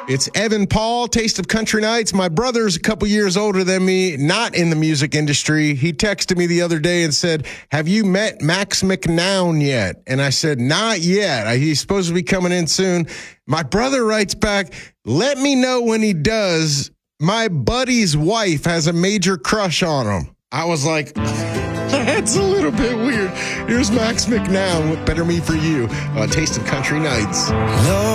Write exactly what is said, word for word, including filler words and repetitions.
It's Evan Paul, Taste of Country Nights. My brother's a couple years older than me, not in the music industry. He texted me the other day and said, have you met Max McNown yet? And I said, not yet. He's supposed to be coming in soon. My brother writes back, let me know when he does. My buddy's wife has a major crush on him. I was like, that's a little bit weird. Here's Max McNown with Better Me For You on Taste of Country Nights. No.